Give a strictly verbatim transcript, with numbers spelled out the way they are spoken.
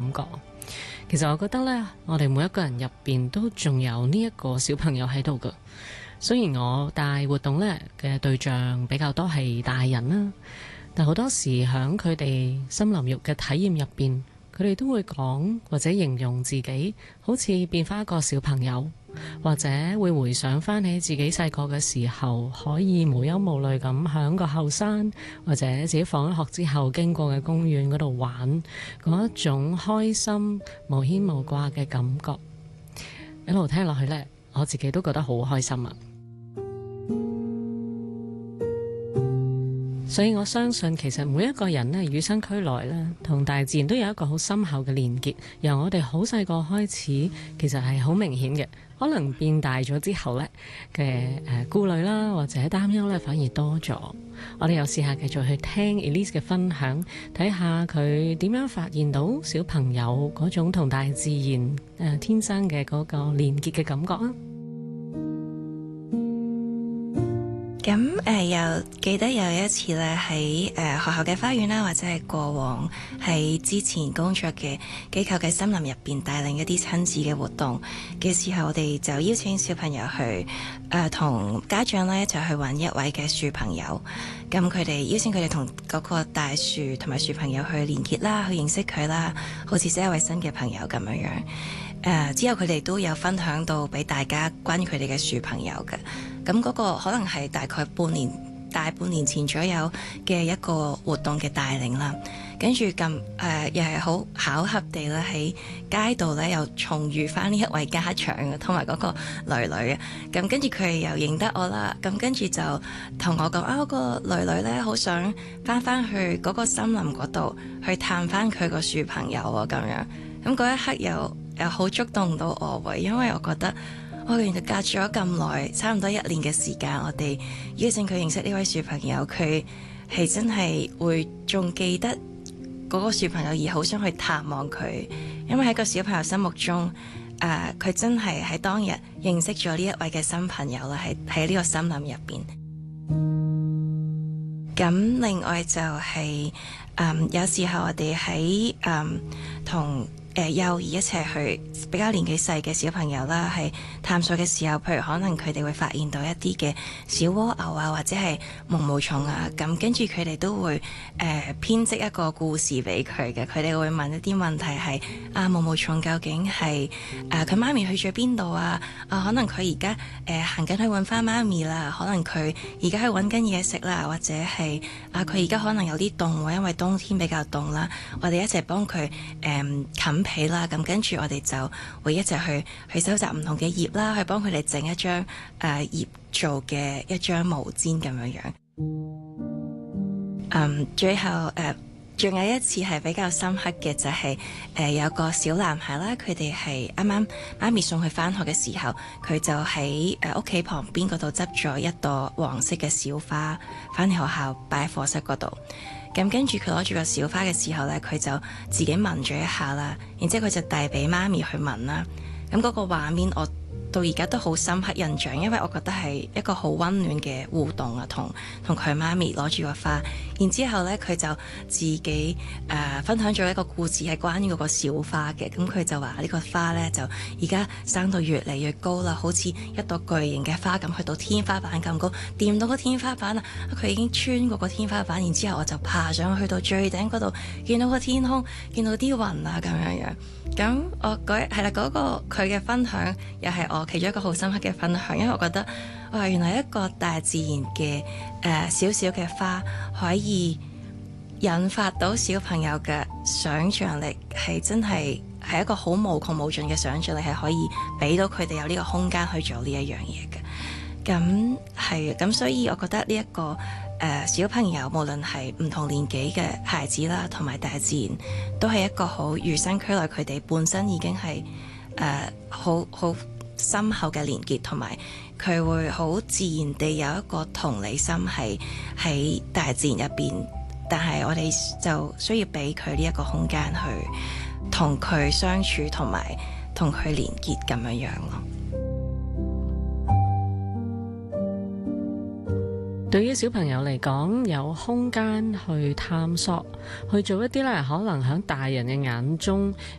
覺。其實我覺得呢，我哋每一個人入邊都仲有呢一個小朋友喺度㗎。雖然我帶活動呢嘅對象比較多係大人啦，但好多時喺佢哋森林浴嘅體驗入邊，佢哋都會講或者形容自己好似變翻一個小朋友，或者會回想翻起自己細個嘅時候，可以無憂無慮咁響個後山，或者自己放咗學之後經過嘅公園嗰度玩，嗰一種開心無牽無掛嘅感覺。一路聽落去呢，我自己都覺得好開心啊！所以我相信其實每一個人呢，與生俱來呢，同大自然都有一個好深厚嘅連結。由我哋好細個開始，其實係好明顯嘅。可能變大咗之後呢嘅誒顧慮啦，或者擔憂呢，反而多咗。我哋又試下繼續去聽 Elise 嘅分享，睇下佢點樣發現到小朋友嗰種同大自然誒、呃、天生嘅嗰個連結嘅感覺啊！ 咁誒、呃、又記得有一次咧喺誒學校嘅花園啦，或者係過往喺之前工作嘅機構嘅森林入邊帶領一啲親子嘅活動嘅時候，我哋就邀請小朋友去誒同、呃、家長咧一齊去揾一位嘅樹朋友。咁佢哋邀請佢哋同嗰個大樹同埋樹朋友去連結啦，去認識佢啦，好似識一位新嘅朋友咁樣樣。誒、呃、之後佢哋都有分享到俾大家關於佢哋嘅樹朋友嘅，咁嗰個可能係大概半年大半年前左右嘅一個活動嘅帶領啦。跟住咁誒又係好巧合地咧喺街度咧又重遇翻呢一位家長同埋嗰個女女嘅，咁跟住佢哋又認得我啦，咁跟住就同我講啊，嗰個女女咧好想翻翻去嗰個森林嗰度去探翻佢個樹朋友啊咁樣，咁嗰一刻又又好觸動到我喎，因為我覺得我原來隔咗咁耐，差唔多一年嘅時間，我哋邀請佢認識呢位樹朋友，佢係真係會仲記得嗰個樹朋友，而好想去探望佢，因為喺個小朋友心目中，誒、呃、佢真係喺當日認識咗呢一位嘅新朋友啦，喺喺呢個森林入邊。咁另外就係、是、誒、嗯、有時候我哋喺誒同誒幼兒一齊去比較年紀細嘅小朋友啦，係探索嘅時候，譬如可能佢哋會發現到一啲嘅小蝸牛啊，或者係毛毛蟲啊，咁跟住佢哋都會誒、呃、編織一個故事俾佢嘅。佢哋會問一啲問題係啊，毛毛蟲究竟係誒佢媽咪去咗邊度啊？啊，可能佢而家誒行緊去揾翻媽咪啦，可能佢而家去揾緊嘢食啦，或者係啊佢而家可能有啲凍喎，因為冬天比較凍啦，我哋一齊幫佢誒冚被啦，咁跟住我哋就會一齊去去收集唔同嘅葉啦，去幫佢哋整一張誒、呃、葉做嘅一張毛氈咁樣樣。嗯，最後誒仲、呃、有一次係比較深刻嘅，就係、是、誒、呃、有個小男孩啦，佢哋係啱啱媽咪送佢返學嘅時候，佢就喺誒屋企旁邊嗰度執咗一朵黃色嘅小花返嚟學校擺喺課室嗰度。咁跟住佢攞住個小花嘅時候呢，佢就自己聞咗一下啦，然之後佢就遞俾媽咪去聞啦。咁嗰個畫面我到而家都好深刻印象，因為我覺得係一個好溫暖嘅互動啊，同同佢媽咪攞住個花，然之後呢，佢就自己誒、呃、分享咗一個故事係關於嗰個小花嘅。咁佢就話呢個花呢，就而家生到越嚟越高啦，好似一朵巨型嘅花咁，去到天花板咁高，掂到個天花板啦，佢已經穿過個天花板，然之後我就爬上去到最頂嗰度，見到個天空，見到啲雲啊咁樣樣。咁我嗰係啦，嗰、嗰個佢嘅分享又係我其中一個好深刻嘅分享，因為我覺得哇，原來一個大自然嘅誒小小嘅花可以引發到小朋友嘅想像力，係真係係一個好無窮無盡嘅想像力，係可以俾到佢哋有呢個空間去做呢一樣嘢嘅。咁係咁，所以我覺得呢、這、一個誒、呃、小朋友，無論係唔同年紀嘅孩子啦，同埋大自然，都係一個好與生俱來，佢哋本身已經係誒好好深厚嘅連結，同埋佢會好自然地有一個同理心，係喺大自然入邊。但係我哋就需要俾佢呢一個空間去同佢相處，同埋同佢連結咁樣樣咯。 對於小朋友嚟講，有空間去探索，去做一啲咧可能喺大人嘅眼中